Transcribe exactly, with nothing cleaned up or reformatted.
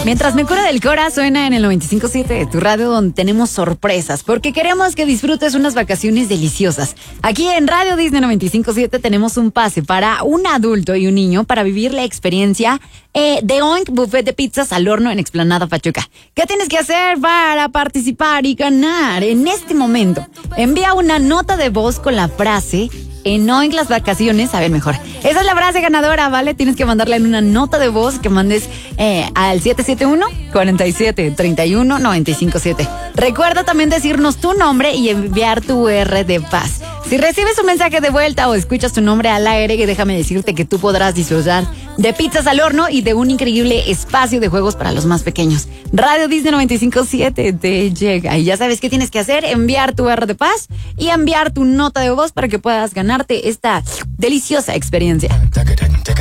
Mientras Me Cura del Cora suena en el noventa y cinco punto siete de tu radio, donde tenemos sorpresas, porque queremos que disfrutes unas vacaciones deliciosas. Aquí en Radio Disney noventa y cinco punto siete tenemos un pase para un adulto y un niño para vivir la experiencia eh, de Oink Buffet de Pizzas al Horno en Explanada Pachuca. ¿Qué tienes que hacer para participar y ganar? En este momento, envía una nota de voz con la frase en Oink las vacaciones, a ver mejor. Esa es la frase ganadora, ¿vale? Tienes que mandarla en una nota de voz que mandes eh, al siete siete uno, cuatro siete, tres uno, nueve cinco siete. Recuerda también decirnos tu nombre y enviar tu U R de paz. Si recibes un mensaje de vuelta o escuchas tu nombre al aire, déjame decirte que tú podrás disfrutar de pizzas al horno y de un increíble espacio de juegos para los más pequeños. Radio Disney noventa y cinco punto siete te llega. Y ya sabes qué tienes que hacer: enviar tu U R de paz y enviar tu nota de voz para que puedas ganarte esta deliciosa experiencia.